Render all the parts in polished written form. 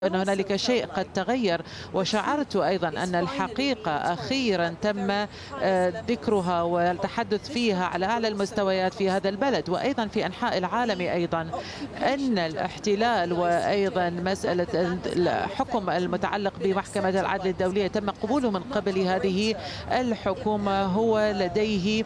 أن هنالك شيء قد تغير، وشعرت أيضا أن الحقيقة أخيرا تم ذكرها والتحدث فيها على أعلى المستويات في هذا البلد وأيضا في أنحاء العالم أيضا، أن الاحتلال وأيضا مسألة الحكم المتعلق بمحكمة العدل الدولية تم قبوله من قبل هذه الحكومة هو لديه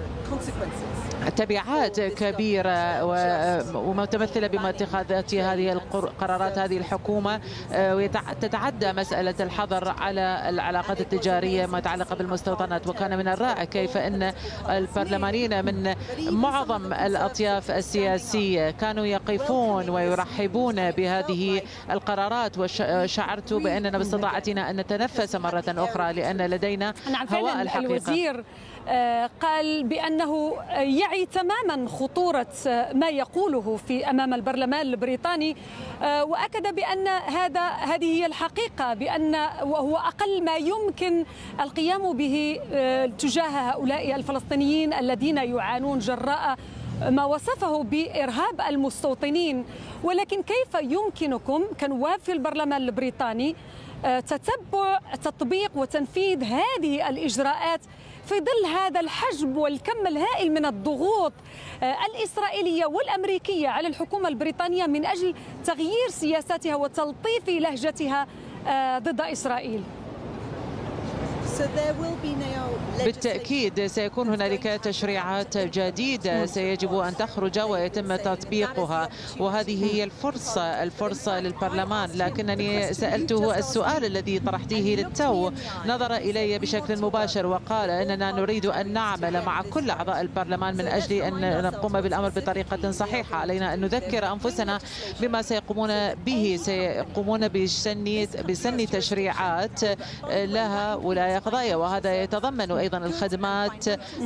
تبعات كبيرة ومتمثلة بما اتخاذته هذه القرارات هذه الحكومة، وتتعدى مسألة الحظر على العلاقات التجارية ما يتعلق بالمستوطنات. وكان من الرائع كيف أن البرلمانيين من معظم الأطياف السياسية كانوا يقفون ويرحبون بهذه القرارات، وشعرت بأننا باستطاعتنا أن نتنفس مرة أخرى لأن لدينا هواء الحقيقة. الوزير قال بأنه يعي تماما خطورة ما يقوله في أمام البرلمان البريطاني، وأكد بأن هذه هي الحقيقة، بأن وهو أقل ما يمكن القيام به تجاه هؤلاء الفلسطينيين الذين يعانون جراء ما وصفه بإرهاب المستوطنين. ولكن كيف يمكنكم كنواب في البرلمان البريطاني تتبع تطبيق وتنفيذ هذه الإجراءات في ظل هذا الحجم والكم الهائل من الضغوط الإسرائيلية والأمريكية على الحكومة البريطانية من أجل تغيير سياساتها وتلطيف لهجتها ضد إسرائيل؟ بالتأكيد سيكون هنالك تشريعات جديدة سيجب أن تخرج ويتم تطبيقها، وهذه هي الفرصة للبرلمان. لكنني سألته السؤال الذي طرحته للتو، نظر إلي بشكل مباشر وقال أننا نريد أن نعمل مع كل أعضاء البرلمان من أجل أن نقوم بالأمر بطريقة صحيحة. علينا أن نذكر أنفسنا بما سيقومون به، سيقومون بسن تشريعات لها ولاية قضايا، وهذا يتضمن أيضا الخدمات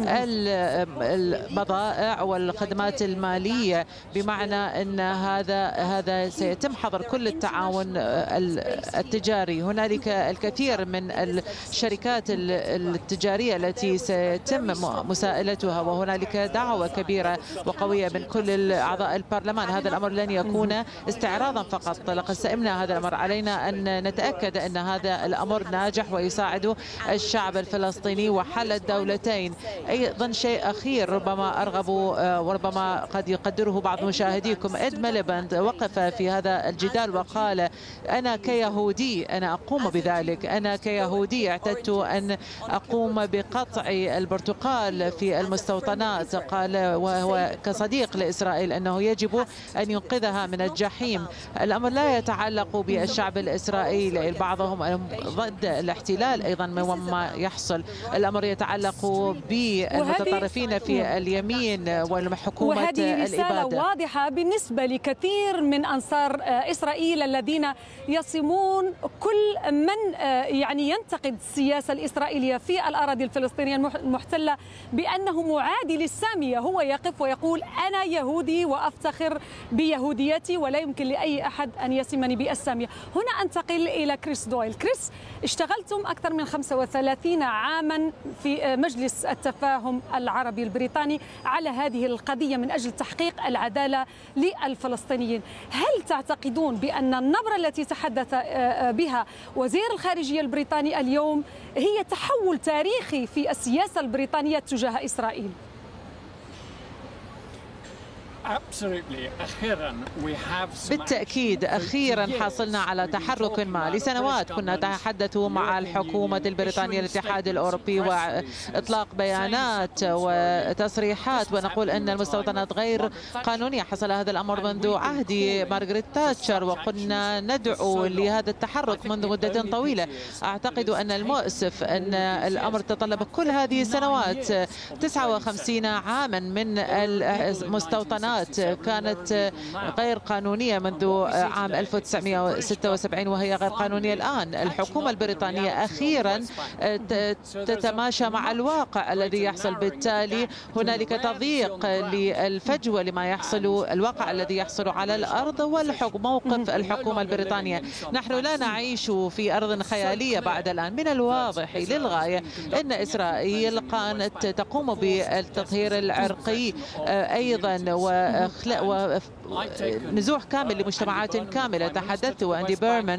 البضائع والخدمات المالية، بمعنى أن هذا سيتم حظر كل التعاون التجاري. هنالك الكثير من الشركات التجارية التي سيتم مساءلتها، وهنالك دعوة كبيرة وقوية من كل أعضاء البرلمان. هذا الأمر لن يكون استعراضا فقط، لقد سئمنا هذا الأمر. علينا أن نتأكد أن هذا الأمر ناجح ويساعد الشعب الفلسطيني وحل الدولتين. أيضا شيء أخير ربما أرغب وربما قد يقدره بعض مشاهديكم، إد ميليباند وقف في هذا الجدال وقال: أنا كيهودي أنا أقوم بذلك، أنا كيهودي اعتدت أن أقوم بقطع البرتقال في المستوطنات. قال وهو كصديق لإسرائيل أنه يجب أن ينقذها من الجحيم. الأمر لا يتعلق بالشعب الإسرائيلي، بعضهم ضد الاحتلال أيضا مما يحصل، الأمر يتعلق بالمتطرفين في اليمين والحكومة وهذه رسالة واضحة بالنسبة لكثير من أنصار إسرائيل الذين يصمون كل من ينتقد السياسة الإسرائيلية في الأراضي الفلسطينية المحتلة بأنه معادي للسامية. هو يقف ويقول: أنا يهودي وأفتخر بيهوديتي ولا يمكن لأي أحد أن يسمني بالسامية. هنا أنتقل إلى كريس دويل. كريس، اشتغلتم أكثر من 35 عاما في مجلس التفاهم العربي البريطاني على هذه القضية من أجل تحقيق العدالة للفلسطينيين. هل تعتقدون بأن النبرة التي تحدث بها وزير الخارجية البريطاني اليوم هي تحول تاريخي في السياسة البريطانية تجاه إسرائيل؟ بالتأكيد أخيرا حصلنا على تحرك ما. لسنوات كنا نتحدث مع الحكومة البريطانية الاتحاد الأوروبي وإطلاق بيانات وتصريحات ونقول أن المستوطنات غير قانونية. حصل هذا الأمر منذ عهد مارغريت تاتشر وكنا ندعو لهذا التحرك منذ مدة طويلة. أعتقد أن المؤسف أن الأمر تطلب كل هذه السنوات. 59 عاما من المستوطنات كانت غير قانونية منذ عام 1976 وهي غير قانونية الآن. الحكومة البريطانية أخيرا تتماشى مع الواقع الذي يحصل، بالتالي هنالك تضييق للفجوة لما يحصل، الواقع الذي يحصل على الأرض وموقف الحكومة البريطانية. نحن لا نعيش في أرض خيالية بعد الآن. من الواضح للغاية أن إسرائيل كانت تقوم بالتطهير العرقي أيضا ونزوح كامل لمجتمعات كاملة. تحدثت وأندي بيرمان